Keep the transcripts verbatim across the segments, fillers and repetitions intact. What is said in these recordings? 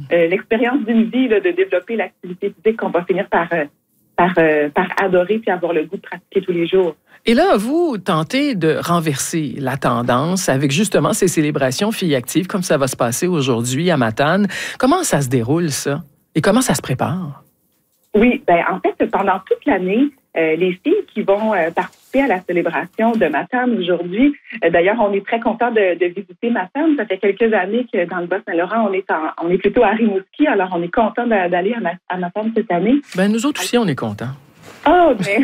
euh, l'expérience d'une vie là, de développer l'activité physique qu'on va finir par, euh, par, euh, par adorer puis avoir le goût de pratiquer tous les jours. Et là, vous tentez de renverser la tendance avec justement ces célébrations filles actives, comme ça va se passer aujourd'hui à Matane. Comment ça se déroule, ça? Et comment ça se prépare? Oui, ben en fait, pendant toute l'année, euh, les filles qui vont euh, participer à la célébration de Matane aujourd'hui, euh, d'ailleurs, on est très content de, de visiter Matane. Ça fait quelques années que dans le Bas-Saint-Laurent, on est en, on est plutôt à Rimouski, alors on est content d'aller à, à Matane cette année. Ben nous autres aussi, on est contents. Oh, mais...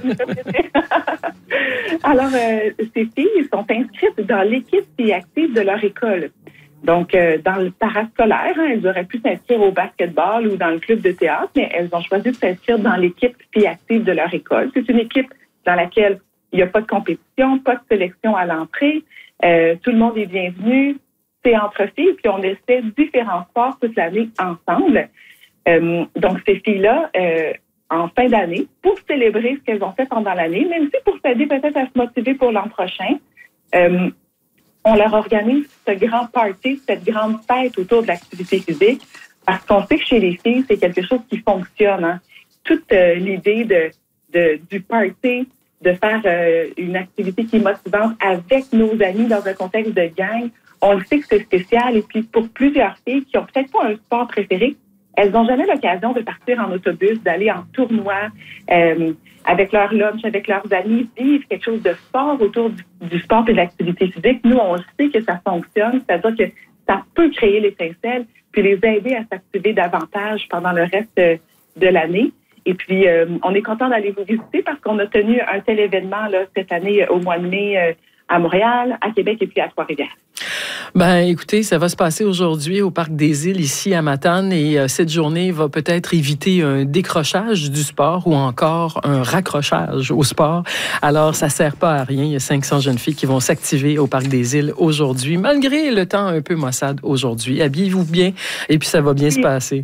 Alors, euh, ces filles sont inscrites dans l'équipe filles active de leur école. Donc, euh, dans le parascolaire, hein, elles auraient pu s'inscrire au basketball ou dans le club de théâtre, mais elles ont choisi de s'inscrire dans l'équipe filles active de leur école. C'est une équipe dans laquelle il n'y a pas de compétition, pas de sélection à l'entrée. Euh, tout le monde est bienvenu. C'est entre filles, puis on essaie différents sports toute l'année ensemble. Euh, donc, ces filles-là... Euh, en fin d'année, pour célébrer ce qu'elles ont fait pendant l'année, mais aussi pour s'aider peut-être à se motiver pour l'an prochain. Euh, on leur organise ce grand party, cette grande fête autour de l'activité physique, parce qu'on sait que chez les filles, c'est quelque chose qui fonctionne. Hein. Toute euh, l'idée de, de, du party, de faire euh, une activité qui est motivante avec nos amis dans un contexte de gang, on le sait que c'est spécial. Et puis, pour plusieurs filles qui ont peut-être pas un sport préféré, elles n'ont jamais l'occasion de partir en autobus, d'aller en tournoi euh, avec leur lunch, avec leurs amis, vivre quelque chose de fort autour du, du sport et de l'activité physique. Nous, on sait que ça fonctionne, c'est-à-dire que ça peut créer l'étincelle, puis les aider à s'activer davantage pendant le reste de l'année. Et puis, euh, on est content d'aller vous visiter parce qu'on a tenu un tel événement là, cette année au mois de mai euh, à Montréal, à Québec et puis à Trois-Rivières. Ben, écoutez, ça va se passer aujourd'hui au Parc des Îles, ici à Matane, et euh, cette journée va peut-être éviter un décrochage du sport ou encore un raccrochage au sport. Alors, ça sert pas à rien. Il y a cinq cents jeunes filles qui vont s'activer au Parc des Îles aujourd'hui, malgré le temps un peu maussade aujourd'hui. Habillez-vous bien et puis ça va bien oui. se passer.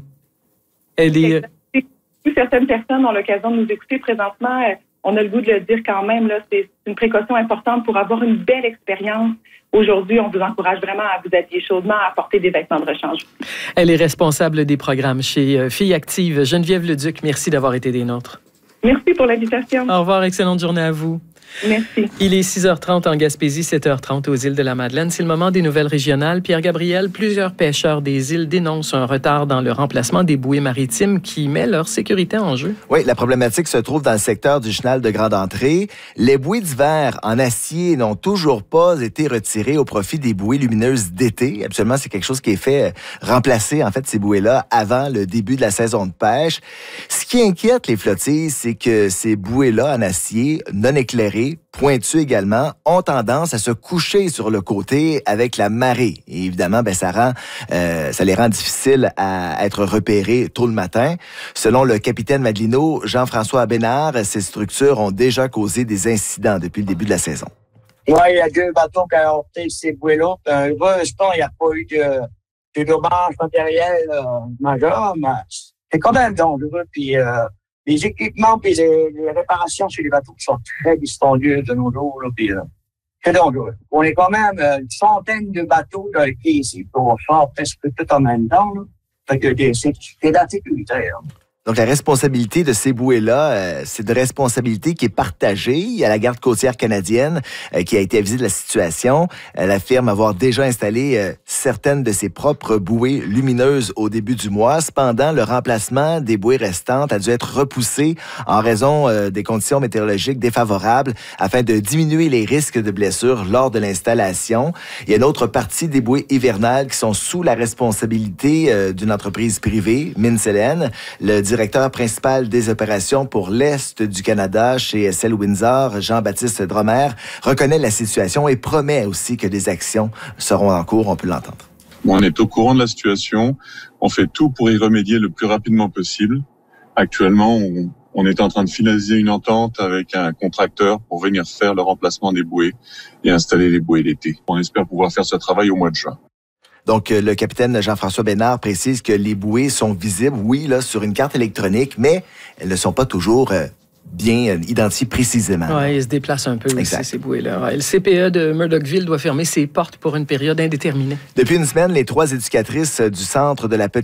Elle est... Certaines personnes ont l'occasion de nous écouter présentement. On a le goût de le dire quand même, là, c'est une précaution importante pour avoir une belle expérience. Aujourd'hui, on vous encourage vraiment à vous habiller chaudement, à porter des vêtements de rechange. Elle est responsable des programmes chez Filles Actives. Geneviève Leduc, merci d'avoir été des nôtres. Merci pour l'invitation. Au revoir, excellente journée à vous. Merci. Il est six heures trente en Gaspésie, sept heures trente aux îles de la Madeleine. C'est le moment des nouvelles régionales. Pierre Gabriel, plusieurs pêcheurs des îles dénoncent un retard dans le remplacement des bouées maritimes qui met leur sécurité en jeu. Oui, la problématique se trouve dans le secteur du chenal de Grande Entrée. Les bouées d'hiver en acier n'ont toujours pas été retirées au profit des bouées lumineuses d'été. Absolument, c'est quelque chose qui est fait remplacer, en fait, ces bouées-là avant le début de la saison de pêche. Ce qui inquiète les flottilles, c'est que ces bouées-là en acier non éclairées, pointues également, ont tendance à se coucher sur le côté avec la marée. Et évidemment, ben, ça, rend, euh, ça les rend difficiles à être repérés tôt le matin. Selon le capitaine Madelino, Jean-François Bénard, ces structures ont déjà causé des incidents depuis le début de la saison. Oui, il y a deux bateaux qui ont heurté ces bouées-là. Euh, Heureusement, il n'y a pas eu de, de dommages matériels euh, majeurs, mais c'est quand même dangereux. Puis, euh, les équipements et les, les réparations sur les bateaux sont très dispendieux de nos jours. Là, puis, euh, c'est dangereux. On est quand même euh, une centaine de bateaux là, qui ici pour faire presque tout en même temps. Là. Fait que c'est, c'est assez sécuritaire. Donc, la responsabilité de ces bouées-là, euh, c'est de responsabilité qui est partagée. Il y a la garde côtière canadienne euh, qui a été avisée de la situation. Elle affirme avoir déjà installé euh, certaines de ses propres bouées lumineuses au début du mois. Cependant, le remplacement des bouées restantes a dû être repoussé en raison euh, des conditions météorologiques défavorables afin de diminuer les risques de blessures lors de l'installation. Il y a une autre partie des bouées hivernales qui sont sous la responsabilité euh, d'une entreprise privée, Minselen. Le directeur principal des opérations pour l'Est du Canada chez S L Windsor, Jean-Baptiste Dromer, reconnaît la situation et promet aussi que des actions seront en cours. On peut l'entendre. On est au courant de la situation. On fait tout pour y remédier le plus rapidement possible. Actuellement, on, on est en train de finaliser une entente avec un contracteur pour venir faire le remplacement des bouées et installer les bouées l'été. On espère pouvoir faire ce travail au mois de juin. Donc, le capitaine Jean-François Bénard précise que les bouées sont visibles, oui, là, sur une carte électronique, mais elles ne sont pas toujours euh, bien identifiées précisément. Oui, ils se déplacent un peu exact. Aussi, ces bouées-là. Ouais, le C P E de Murdochville doit fermer ses portes pour une période indéterminée. Depuis une semaine, les trois éducatrices du centre de la petite